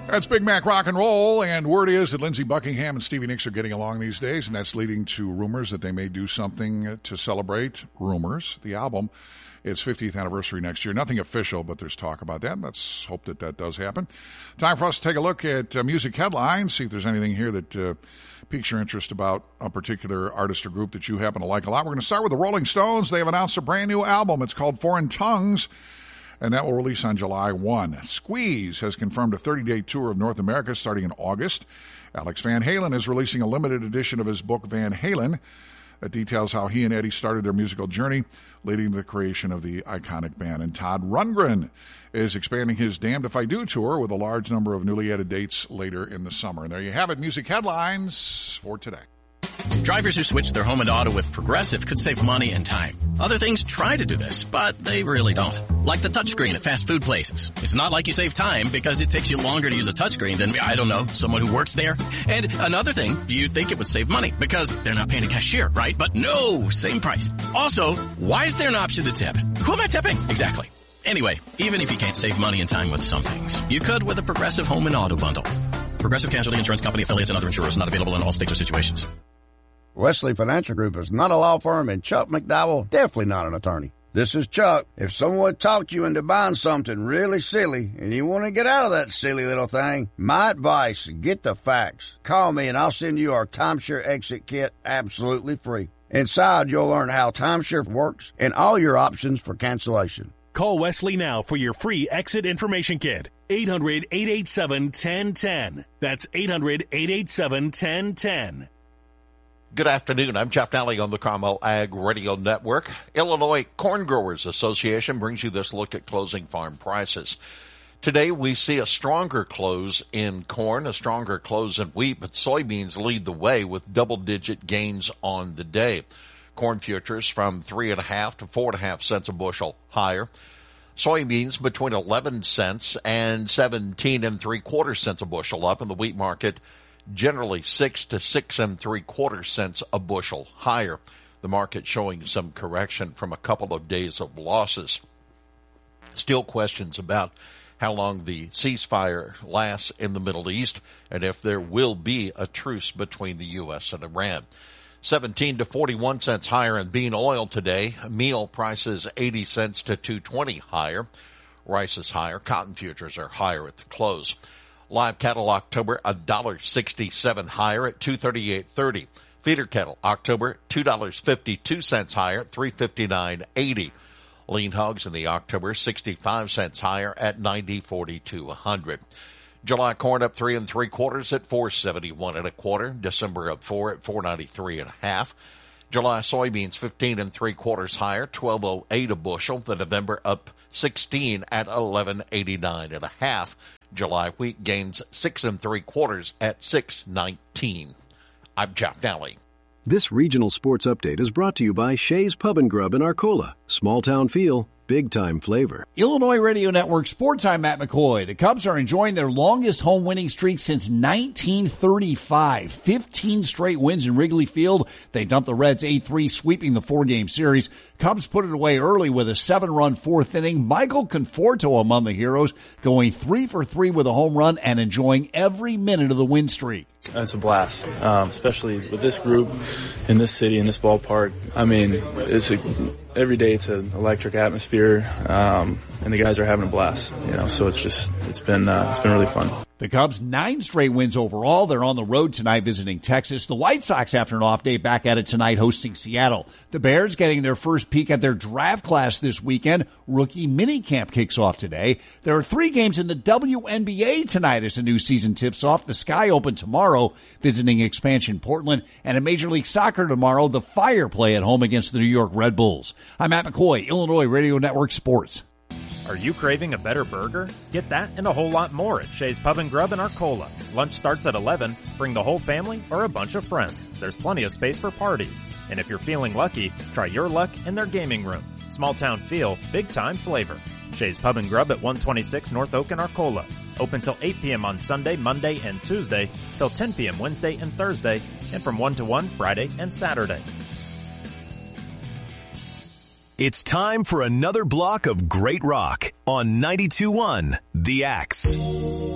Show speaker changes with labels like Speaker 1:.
Speaker 1: That's Big Mac rock and roll, and word is that Lindsey Buckingham and Stevie Nicks are getting along these days, and that's leading to rumors that they may do something to celebrate Rumors, the album, its 50th anniversary next year. Nothing official, but there's talk about that. Let's hope that that does happen. Time for us to take a look at music headlines, see if there's anything here that piques your interest about a particular artist or group that you happen to like a lot. We're going to start with the Rolling Stones. They have announced a brand new album. It's called Foreign Tongues, and that will release on July 1. Squeeze has confirmed a 30-day tour of North America starting in August. Alex Van Halen is releasing a limited edition of his book, Van Halen, that details how he and Eddie started their musical journey, leading to the creation of the iconic band. And Todd Rundgren is expanding his Damned If I Do tour with a large number of newly added dates later in the summer. And there you have it, music headlines for today.
Speaker 2: Drivers who switch their home and auto with Progressive could save money and time. Other things try to do this, but they really don't. Like the touchscreen at fast food places. It's not like you save time because it takes you longer to use a touchscreen than, I don't know, someone who works there. And another thing, you'd think it would save money because they're not paying a cashier, right? But no, same price. Also, why is there an option to tip? Who am I tipping? Exactly. Anyway, even if you can't save money and time with some things, you could with a Progressive home and auto bundle. Progressive Casualty Insurance Company, affiliates, and other insurers not available in all states or situations.
Speaker 3: Wesley Financial Group is not a law firm, and Chuck McDowell, definitely not an attorney. This is Chuck. If someone talked you into buying something really silly and you want to get out of that silly little thing, my advice, get the facts. Call me and I'll send you our timeshare exit kit absolutely free. Inside, you'll learn how timeshare works and all your options for cancellation.
Speaker 4: Call Wesley now for your free exit information kit. 800-887-1010. That's 800-887-1010.
Speaker 5: Good afternoon. I'm Jeff Nally on the Carmel Ag Radio Network. Illinois Corn Growers Association brings you this look at closing farm prices. Today we see a stronger close in corn, a stronger close in wheat, but soybeans lead the way with double-digit gains on the day. Corn futures from 3.5 to 4.5 cents a bushel higher. Soybeans between 11 cents and 17 3/4 cents a bushel up, in the wheat market generally 6 to 6 3/4 cents a bushel higher. The market showing some correction from a couple of days of losses. Still questions about how long the ceasefire lasts in the Middle East and if there will be a truce between the U.S. and Iran. 17 to 41 cents higher in bean oil today. Meal prices 80 cents to 2.20 higher. Rice is higher. Cotton futures are higher at the close. Live cattle October, $1.67 higher at $238.30. Feeder cattle October, $2.52 higher, $359.80. Lean hogs in the October, 65 cents higher at $90.42 a hundred. July corn up 3 3/4 at $471 1/4. December up 4 at $493 1/2. July soybeans 15 3/4 higher, $12.08 a bushel. The November up 16 at $11.89 1/2. July wheat gains 6 3/4 at $6.19. I'm Jeff Nally.
Speaker 6: This regional sports update is brought to you by Shea's Pub and Grub in Arcola. Small town feel, big time flavor.
Speaker 7: Illinois Radio Network Sports. I'm Matt McCoy. The Cubs are enjoying their longest home winning streak since 1935. 15 straight wins in Wrigley Field. They dumped the Reds 8-3, sweeping the 4-game series. Cubs put it away early with a 7-run fourth inning. Michael Conforto among the heroes, going 3 for 3 with a home run and enjoying every minute of the win streak.
Speaker 8: It's a blast, especially with this group in this city, in this ballpark. I mean, every day it's an electric atmosphere, and the guys are having a blast. So it's been really fun.
Speaker 7: The Cubs 9 straight wins overall. They're on the road tonight visiting Texas. The White Sox, after an off day, back at it tonight hosting Seattle. The Bears getting their first peek at their draft class this weekend. Rookie minicamp kicks off today. There are 3 games in the WNBA tonight as the new season tips off. The Sky Open tomorrow, visiting expansion Portland. And in Major League Soccer tomorrow, the Fire play at home against the New York Red Bulls. I'm Matt McCoy, Illinois Radio Network Sports.
Speaker 9: Are you craving a better burger? Get that and a whole lot more at Shea's Pub and Grub in Arcola. Lunch starts at 11. Bring the whole family or a bunch of friends. There's plenty of space for parties. And if you're feeling lucky, try your luck in their gaming room. Small town feel, big time flavor. Shea's Pub and Grub at 126 North Oak in Arcola. Open till 8 p.m. on Sunday, Monday, and Tuesday, till 10 p.m. Wednesday and Thursday, and from 1 to 1 Friday and Saturday.
Speaker 4: It's time for another block of great rock on 92.1 The Axe.